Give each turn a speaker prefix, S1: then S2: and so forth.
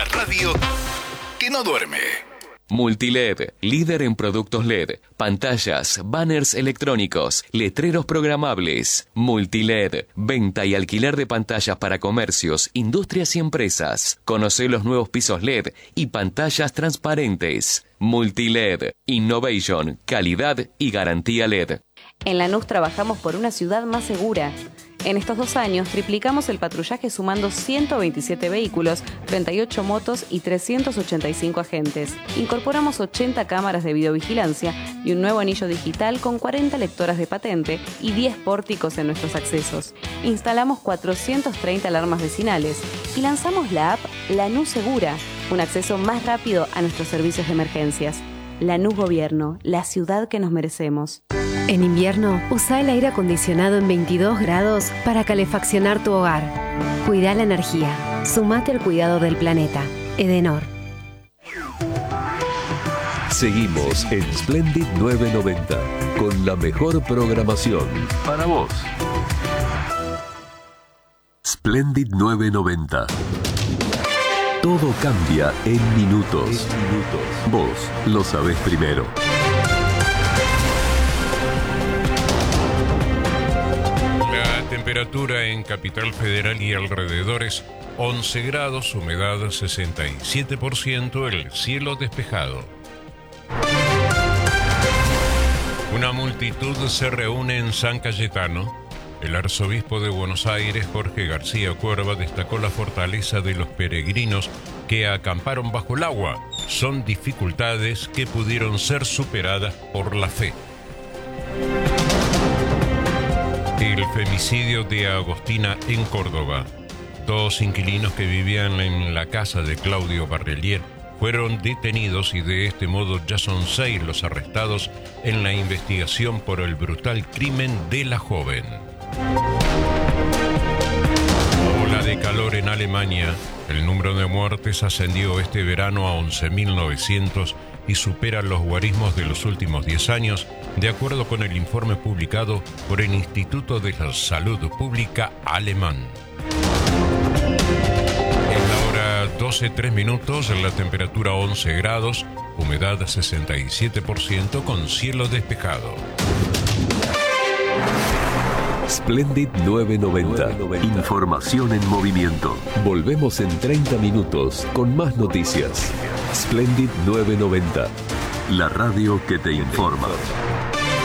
S1: radio que no duerme.
S2: Multiled, líder en productos LED, pantallas, banners electrónicos, letreros programables. Multiled, venta y alquiler de pantallas para comercios, industrias y empresas. Conoce los nuevos pisos LED y pantallas transparentes. Multiled, innovation, calidad y garantía LED.
S3: En Lanús trabajamos por una ciudad más segura. En estos 2 años triplicamos el patrullaje sumando 127 vehículos, 38 motos y 385 agentes. Incorporamos 80 cámaras de videovigilancia y un nuevo anillo digital con 40 lectoras de patente y 10 pórticos en nuestros accesos. Instalamos 430 alarmas vecinales y lanzamos la app Lanús Segura, un acceso más rápido a nuestros servicios de emergencias. Lanús Gobierno, la ciudad que nos merecemos.
S4: En invierno, usa el aire acondicionado en 22 grados para calefaccionar tu hogar. Cuida la energía. Sumate al cuidado del planeta. Edenor.
S5: Seguimos en Splendid 990 con la mejor programación para vos. Splendid 990. Todo cambia en minutos. Vos lo sabés primero.
S6: Temperatura en Capital Federal y alrededores 11 grados, humedad 67%, el cielo despejado. Una multitud se reúne en San Cayetano. El arzobispo de Buenos Aires, Jorge García Cuerva, destacó la fortaleza de los peregrinos que acamparon bajo el agua. Son dificultades que pudieron ser superadas por la fe. El femicidio de Agostina en Córdoba. 2 inquilinos que vivían en la casa de Claudio Barrelier fueron detenidos y de este modo ya son 6 los arrestados en la investigación por el brutal crimen de la joven. Ola de calor en Alemania. El número de muertes ascendió este verano a 11.900 y supera los guarismos de los últimos 10 años, de acuerdo con el informe publicado por el Instituto de la Salud Pública alemán. En la hora 12:03, la temperatura 11 grados, humedad 67% con cielo despejado.
S5: Splendid 990. Información en movimiento. Volvemos en 30 minutos con más noticias. Splendid 990. La radio que te informa.